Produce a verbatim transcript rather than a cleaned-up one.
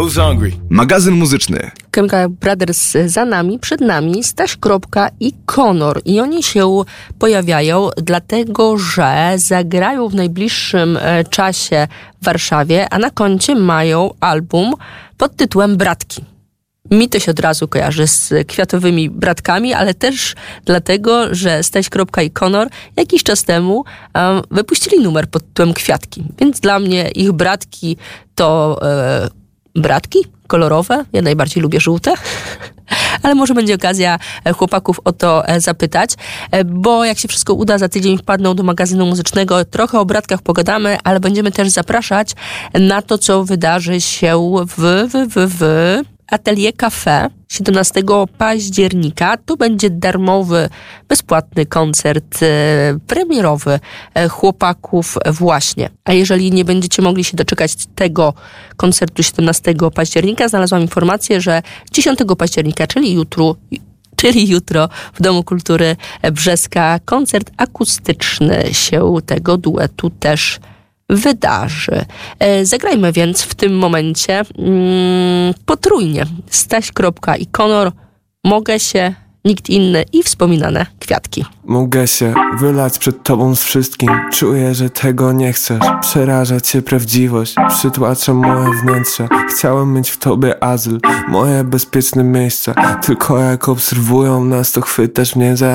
Who's hungry? Magazyn muzyczny. Chemical Brothers za nami, przed nami Staś Kropka i Conor. I oni się pojawiają dlatego, że zagrają w najbliższym czasie w Warszawie, a na koncie mają album pod tytułem Bratki. Mi to się od razu kojarzy z kwiatowymi bratkami, ale też dlatego, że Staś Kropka i Conor jakiś czas temu um, wypuścili numer pod tytułem Kwiatki. Więc dla mnie ich bratki to e, bratki kolorowe. Ja najbardziej lubię żółte. Ale może będzie okazja chłopaków o to zapytać, bo jak się wszystko uda, za tydzień wpadną do magazynu muzycznego. Trochę o bratkach pogadamy, ale będziemy też zapraszać na to, co wydarzy się w, w, w, w Atelier Cafe siedemnastego października. To będzie darmowy, bezpłatny koncert e, premierowy e, chłopaków właśnie. A jeżeli nie będziecie mogli się doczekać tego koncertu siedemnastego października, znalazłam informację, że dziesiątego października, czyli jutro, czyli jutro w Domu Kultury Brzeska koncert akustyczny się tego duetu też wydarzy. E, zagrajmy więc w tym momencie mm, potrójnie. Staś Kropka i Conor, Mogę się, nikt inny i wspominane Kwiatki. Mogę się wylać przed tobą z wszystkim. Czuję, że tego nie chcesz. Przeraża cię prawdziwość, przytłacza moje wnętrze. Chciałem mieć w tobie azyl, moje bezpieczne miejsce. Tylko jak obserwują nas, to chwytasz mnie za